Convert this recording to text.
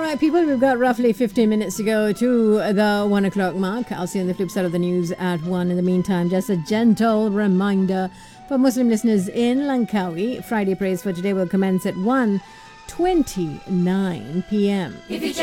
right, people, we've got roughly 15 minutes to go to the 1 o'clock mark. I'll see you on the flip side of the news at 1. In the meantime, just a gentle reminder for Muslim listeners in Langkawi, Friday prayers for today will commence at 1:29 p.m.